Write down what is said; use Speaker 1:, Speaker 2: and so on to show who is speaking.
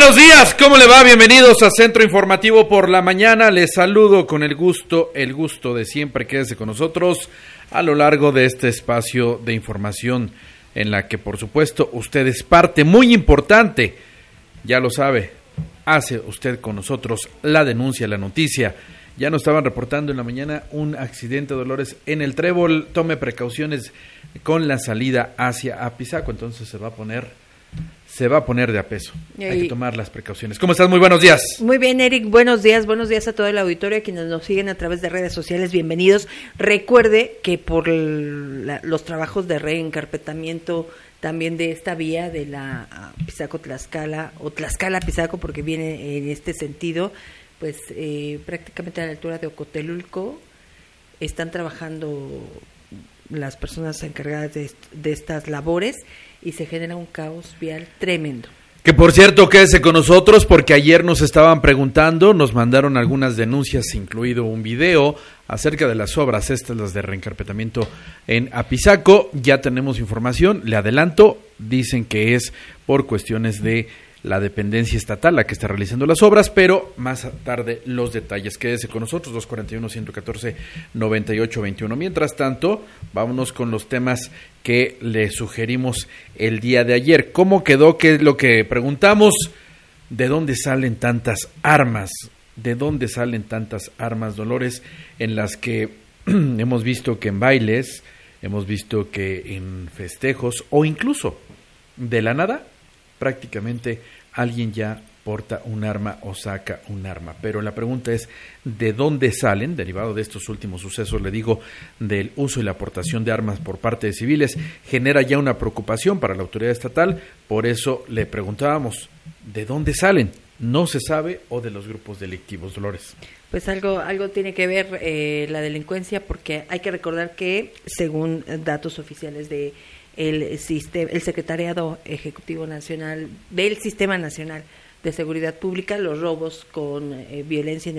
Speaker 1: buenos días, ¿cómo le va? Bienvenidos a Centro Informativo por la mañana. Les saludo con el gusto de siempre. Quédese con nosotros a lo largo de este espacio de información en la que, por supuesto, usted es parte muy importante. Ya lo sabe, hace usted con nosotros la denuncia, la noticia. Ya nos estaban reportando en la mañana un accidente, Dolores, en el Trébol. Tome precauciones con la salida hacia Apizaco, entonces se va a poner de a peso. Hay que tomar las precauciones. ¿Cómo estás? Muy buenos días.
Speaker 2: Muy bien, Eric, buenos días a todo el auditorio, a quienes nos siguen a través de redes sociales, bienvenidos. Recuerde que por los trabajos de reencarpetamiento también de esta vía de la Apizaco-Tlaxcala, o Tlaxcala-Apizaco, porque viene en este sentido, pues prácticamente a la altura de Ocotelulco, están trabajando las personas encargadas de estas labores y se genera un caos vial tremendo.
Speaker 1: Que por cierto, quédese con nosotros porque ayer nos estaban preguntando, nos mandaron algunas denuncias, incluido un video acerca de las obras estas, las de reencarpetamiento en Apizaco. Ya tenemos información, le adelanto, dicen que es por cuestiones de la dependencia estatal la que está realizando las obras, pero más tarde los detalles. Quédese con nosotros, 241-114-9821. Mientras tanto, vámonos con los temas que le sugerimos el día de ayer. ¿Cómo quedó? ¿Qué es lo que preguntamos? ¿De dónde salen tantas armas? ¿De dónde salen tantas armas, Dolores, en las que hemos visto que en bailes, hemos visto que en festejos, o incluso de la nada, prácticamente alguien ya porta un arma o saca un arma? Pero la pregunta es, ¿de dónde salen? Derivado de estos últimos sucesos, le digo, del uso y la aportación de armas por parte de civiles, genera ya una preocupación para la autoridad estatal. Por eso le preguntábamos, ¿de dónde salen? ¿No se sabe o de los grupos delictivos, Dolores?
Speaker 2: Pues algo tiene que ver la delincuencia, porque hay que recordar que, según datos oficiales de el Secretariado Ejecutivo Nacional del Sistema Nacional de Seguridad Pública, los robos con violencia en